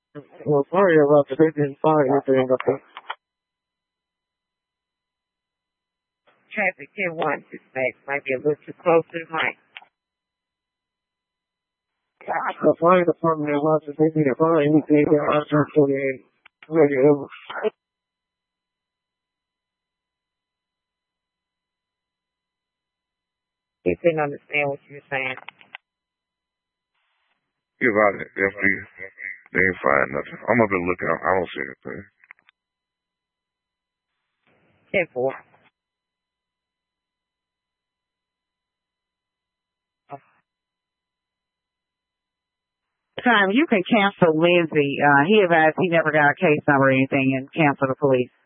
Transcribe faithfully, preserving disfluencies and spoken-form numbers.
Well, sorry about that. They didn't find anything up there. Traffic ten one, dispatch might be a little too close to the mic. The fire department in Washington, they didn't find anything on twenty-eight. Radio. They couldn't understand what you were saying. Give out it. F D. They ain't find nothing. I'm up there looking. I don't see anything. ten four. Time, you can cancel Lindsay. Uh, he advised he never got a case number or anything and cancel the police.